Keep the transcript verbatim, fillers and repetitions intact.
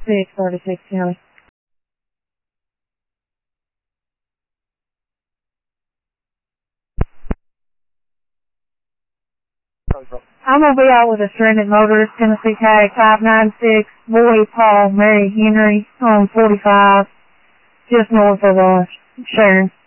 six, thirty-six County. I'm going to be out with a stranded motorist, Tennessee tag five nine six, boy Paul Mary Henry on forty-five, just north of uh, Sharon.